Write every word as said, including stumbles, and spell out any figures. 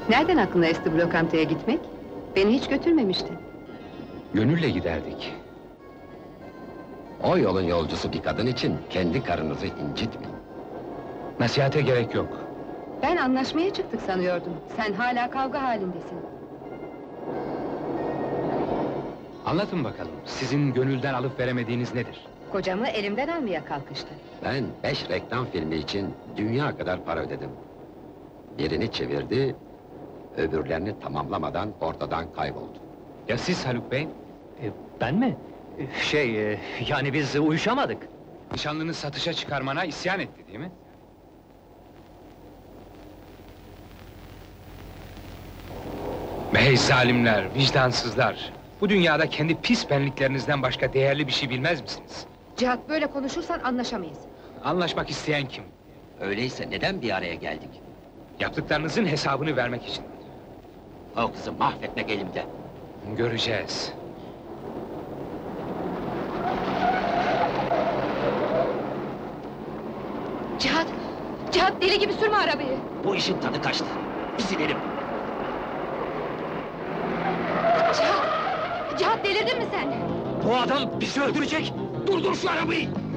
Nereden aklına esti bu lokantaya gitmek? Beni hiç götürmemişti. Gönülle giderdik. O yolun yolcusu bir kadın için kendi karınızı incitmeyin. Nasihate gerek yok. Ben anlaşmaya çıktık sanıyordum. Sen hala kavga halindesin. Anlatın bakalım, sizin gönülden alıp veremediğiniz nedir? Kocamı elimden almaya kalkıştı. Ben beş reklam filmi için dünya kadar para ödedim. Birini çevirdi, öbürlerini tamamlamadan ortadan kayboldu. Ya siz Haluk Bey? E, ben mi? E, Şey, e, yani biz uyuşamadık. Nişanlını satışa çıkarmana isyan etti değil mi? Hey zalimler, vicdansızlar! Bu dünyada kendi pis benliklerinizden başka değerli bir şey bilmez misiniz? Cihat, böyle konuşursan anlaşamayız. Anlaşmak isteyen kim? Öyleyse neden bir araya geldik? Yaptıklarınızın hesabını vermek için. O kızı mahvetmek elimde. Göreceğiz. Cihat! Cihat, deli gibi sürme arabayı! Bu işin tadı kaçtı. Biz inelim. Cihat! Cihat, delirdin mi sen? Bu adam bizi öldürecek! Durdur şu arabayı!